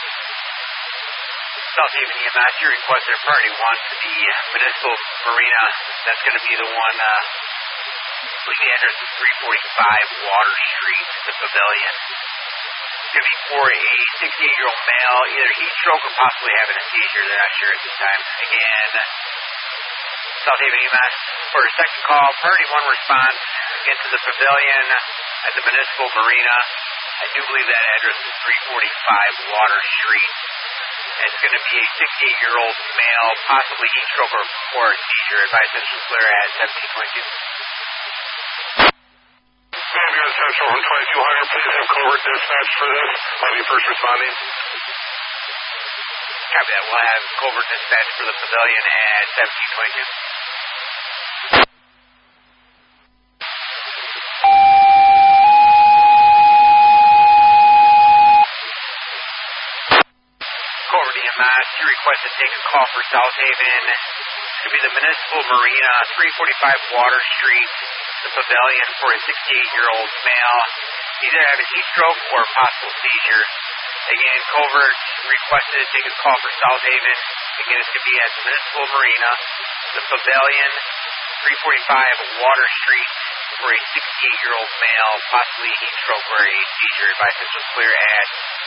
South Haven EMS, you requested a priority 1 to the Municipal Marina. That's going to be the one, the address is 345 Water Street, the Pavilion. It's going to be for a 68-year-old male, either heat stroke or possibly having a seizure. They're not sure at this time. Again, South Haven EMS for a second call, priority 1 response into the Pavilion at the Municipal Marina. I do believe that address is 345 Water Street. It's going to be a 68-year-old male, possibly heat stroke or a seizure. Advice Central clear at 1722. Ambulance Central from 2200, please have covert dispatch for this. I'll be first responding. Copy that. We'll have covert dispatch for the Pavilion at 1722. Covert EMS, you request to take a call for South Haven. It's going to be the Municipal Marina, 345 Water Street, the Pavilion for a 68-year-old male, either having heat stroke or a possible seizure. Again, covert requested to take a call for South Haven. Again, it's going to be at the Municipal Marina, the Pavilion, 345 Water Street for a 68-year-old male, possibly heat stroke or a seizure. Advice is clear at